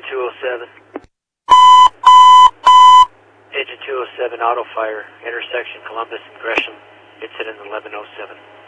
207. Agent 207, auto fire, intersection Columbus and Gresham, incident 1107.